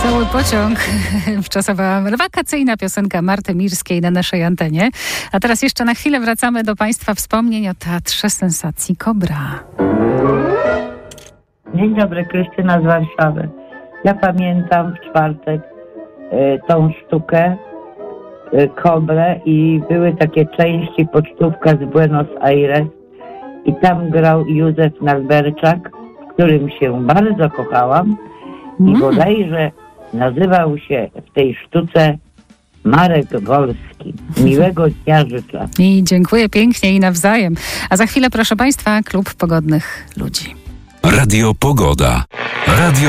Cały pociąg, czasowa wakacyjna piosenka Marty Mirskiej na naszej antenie. A teraz jeszcze na chwilę wracamy do Państwa wspomnień o Teatrze Sensacji Kobra. Dzień dobry, Krystyna z Warszawy. Ja pamiętam w czwartek tą sztukę Kobrę i były takie części, pocztówka z Buenos Aires i tam grał Józef Nalberczak, w którym się bardzo kochałam i bodajże nazywał się w tej sztuce Marek Wolski. Miłego dnia życzę. I dziękuję pięknie i nawzajem. A za chwilę, proszę Państwa, Klub Pogodnych Ludzi. Radio Pogoda. Radio